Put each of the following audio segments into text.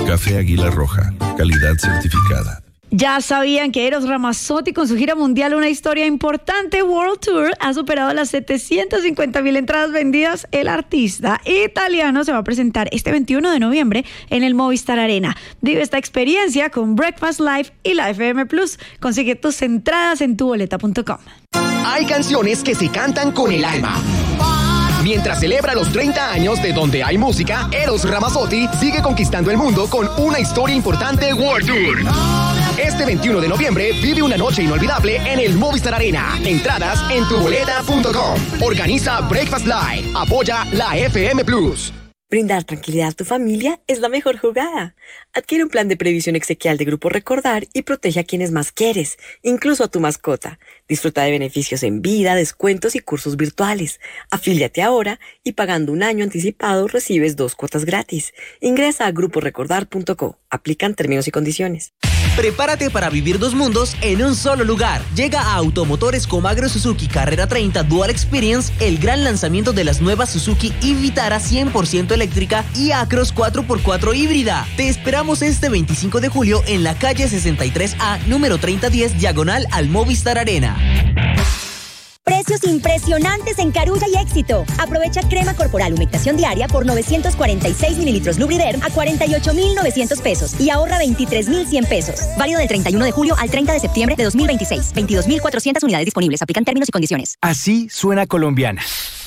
Café Águila Roja, calidad certificada. Ya sabían que Eros Ramazzotti, con su gira mundial Una Historia Importante World Tour, ha superado las 750,000 entradas vendidas. El artista italiano se va a presentar este 21 de noviembre en el Movistar Arena. Vive esta experiencia con Breakfast Live y la FM Plus. Consigue tus entradas en tuboleta.com. Hay canciones que se cantan con el alma. Mientras celebra los 30 años de Donde hay música, Eros Ramazzotti sigue conquistando el mundo con Una Historia Importante World Tour. Este 21 de noviembre vive una noche inolvidable en el Movistar Arena. Entradas en tuboleta.com. Organiza Breakfast Live. Apoya la FM Plus. Brindar tranquilidad a tu familia es la mejor jugada. Adquiere un plan de previsión exequial de Grupo Recordar y protege a quienes más quieres, incluso a tu mascota. Disfruta de beneficios en vida, descuentos y cursos virtuales. Afíliate ahora y pagando un año anticipado recibes 2 cuotas gratis. Ingresa a gruporecordar.co. Aplican términos y condiciones. Prepárate para vivir 2 mundos en un solo lugar. Llega a Automotores Comagro Suzuki Carrera 30 Dual Experience el gran lanzamiento de las nuevas Suzuki Vitara 100% eléctrica y Acros 4x4 híbrida. Te esperamos este 25 de julio en la calle 63A, número 3010, diagonal al Movistar Arena. Precios impresionantes en Carulla y Éxito. Aprovecha crema corporal humectación diaria por 946 mililitros Lubriderm a 48,900 pesos y ahorra 23,100 pesos. Válido del 31 de julio al 30 de septiembre de 2026. 22,400 unidades disponibles. Aplican términos y condiciones. Así suena Colombiana.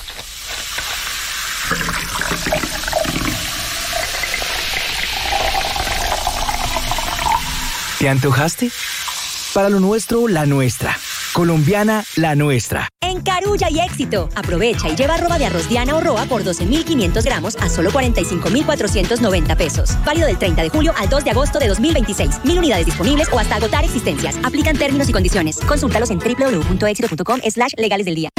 ¿Te antojaste? Para lo nuestro, la nuestra. Colombiana, la nuestra. En Carulla y Éxito. Aprovecha y lleva arroba de arroz Diana o Roa por 12,500 gramos a solo 45,490 pesos. Válido del 30 de julio al 2 de agosto de 2026. 1,000 unidades disponibles o hasta agotar existencias. Aplican términos y condiciones. Consúltalos en www.exito.com/legales del día.